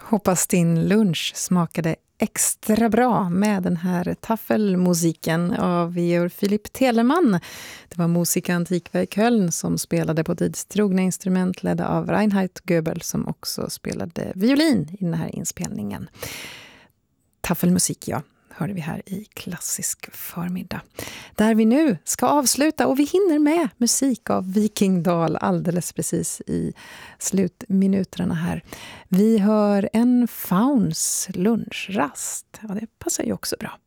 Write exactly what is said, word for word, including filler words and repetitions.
Hoppas din lunch smakade extra bra med den här taffelmusiken av Georg Philipp Telemann. Det var Musika Antiqua i Köln som spelade på tidstrogna instrument ledda av Reinhard Goebel som också spelade violin i den här inspelningen. Taffelmusik, ja, hörde vi här i Klassisk förmiddag. Där vi nu ska avsluta och vi hinner med musik av Viking Dahl alldeles precis i slutminuterna här. Vi hör en Fauns lunchrast. Ja, det passar ju också bra.